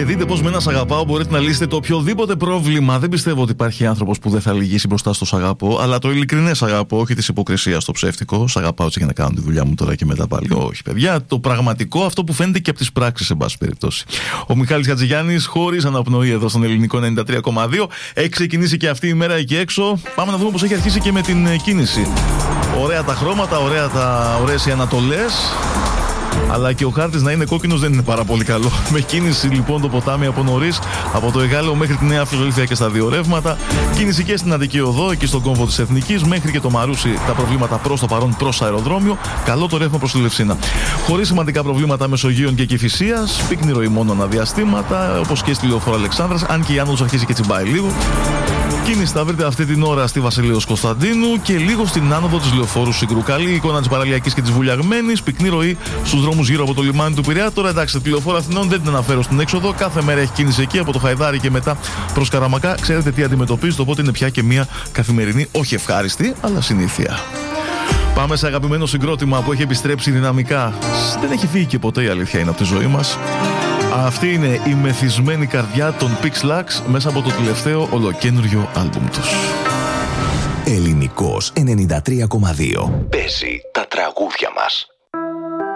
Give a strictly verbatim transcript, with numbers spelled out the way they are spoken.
Και δείτε πως με ένα σ' αγαπάω μπορείτε να λύσετε το οποιοδήποτε πρόβλημα. Δεν πιστεύω ότι υπάρχει άνθρωπος που δεν θα λυγίσει μπροστά στο σ' αγαπώ, αλλά το ειλικρινές σ' αγαπώ, όχι της υποκρισίας, το ψεύτικο. Σ' αγαπάω έτσι για να κάνω τη δουλειά μου τώρα και μετά πάλι. Όχι, παιδιά, το πραγματικό, αυτό που φαίνεται και από τις πράξεις, εν πάση περιπτώσει. Ο Μιχάλης Χατζηγιάννης, χωρίς αναπνοή εδώ στον Ελληνικό ενενήντα τρία κόμμα δύο. Έχει ξεκινήσει και αυτή η μέρα εκεί έξω. Πάμε να δούμε πως έχει αρχίσει και με την κίνηση. Ωραία τα χρώματα, ωραία τα, ωραίες οι ανατολές. Αλλά και ο χάρτης να είναι κόκκινος δεν είναι πάρα πολύ καλό. Με κίνηση λοιπόν το ποτάμι από νωρίς, από το Εγάλεο μέχρι τη Νέα Φιλολίθεια και στα δύο ρεύματα. Κίνηση και στην Αττική Οδό, εκεί στον κόμβο της Εθνικής, μέχρι και το Μαρούσι τα προβλήματα προς το παρόν προς αεροδρόμιο. Καλό το ρεύμα προς τη Λευσίνα. Χωρίς σημαντικά προβλήματα Μεσογείων και Κηφισίας. Πύκνη ροή μόνο αναδιαστήματα, όπως και στη Λεωφόρο Αλεξάνδρας, αν και η άνοδος αρχίζει και τσιμπάει λίγο. Κίνηση θα βρείτε αυτή την ώρα στη Βασιλείος Κωνσταντίνου και λίγο στην άνοδο της Λεωφόρου Συγκρού. Καλή εικόνα της Παραλιακής και της Βουλιαγμένης. Πυκνή ροή στους δρόμους γύρω από το λιμάνι του Πειραιά. Τώρα εντάξει, τη Λεωφόρο Αθηνών δεν την αναφέρω στην έξοδο. Κάθε μέρα έχει κίνηση εκεί από το Χαϊδάρι και μετά προς Καραμακά. Ξέρετε τι αντιμετωπίζετε, οπότε είναι πια και μια καθημερινή, όχι ευχάριστη, αλλά συνήθεια. Πάμε σε αγαπημένο συγκρότημα που έχει επιστρέψει δυναμικά. Δεν έχει φύγει και ποτέ, η αλήθεια είναι, από τη ζωή μας. Αυτή είναι η μεθυσμένη καρδιά των Pixlax μέσα από το τελευταίο ολοκένουργιο άλμπουμ τους. Ελληνικός ενενήντα τρία κόμμα δύο. Παίζει τα τραγούδια μας.